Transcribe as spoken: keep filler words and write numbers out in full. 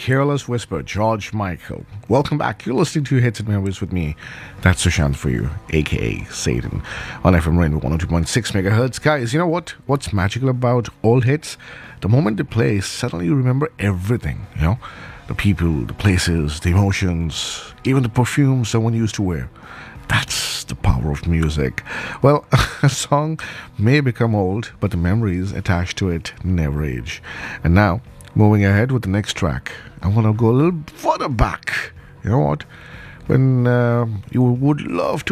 Careless Whisper, George Michael. Welcome back. You're listening to Hits and Memories with me. That's Sushant for you, aka Satan, on F M Rainbow one oh two point six megahertz. Guys, you know what? What's magical about old hits? The moment they play, suddenly you remember everything, you know? The people, the places, the emotions, even the perfume someone used to wear. That's the power of music. Well, a song may become old, but the memories attached to it never age. And now, moving ahead with the next track, I want to go a little further back. You know what? When uh, you would love to